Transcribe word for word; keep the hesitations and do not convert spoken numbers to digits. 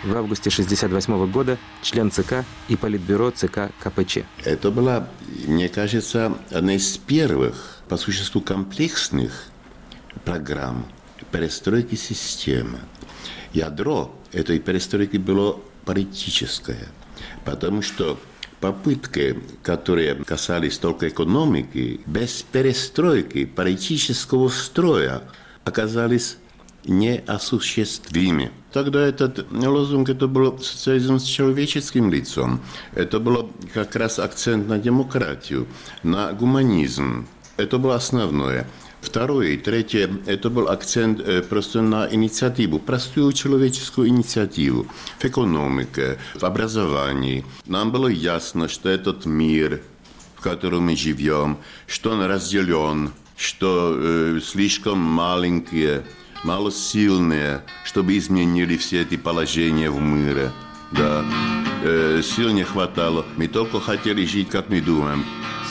В августе шестьдесят восьмого года член ЦК и политбюро ЦК КПЧ. Это была, мне кажется, одна из первых, по существу, комплексных программ перестройки системы. Ядро этой перестройки было политическое, потому что попытки, которые касались только экономики, без перестройки политического строя оказались неосуществимы. Тогда этот лозунг, это был социализм с человеческим лицом. Это был как раз акцент на демократию, на гуманизм. Это было основное. Второе и третье, это был акцент просто на инициативу, простую человеческую инициативу в экономике, в образовании. Нам было ясно, что этот мир, в котором мы живем, что он разделен, что э, слишком маленькие, малосильные, чтобы изменили все эти положения в мире. Да. Э, сил не хватало, мы только хотели жить, как мы думаем.